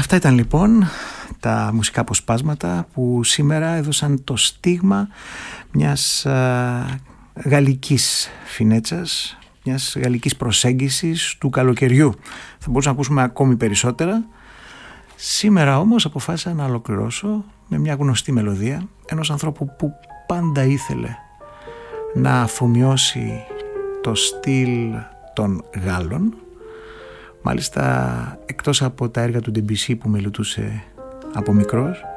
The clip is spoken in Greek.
Αυτά ήταν λοιπόν τα μουσικά αποσπάσματα που σήμερα έδωσαν το στίγμα μιας γαλλικής φινέτσας, μιας γαλλικής προσέγγισης του καλοκαιριού. Θα μπορούσαμε να ακούσουμε ακόμη περισσότερα. Σήμερα όμως αποφάσισα να ολοκληρώσω με μια γνωστή μελωδία ενός ανθρώπου που πάντα ήθελε να αφομοιώσει το στυλ των Γάλλων. Μάλιστα, εκτός από τα έργα του Debussy που μελετούσε από μικρός,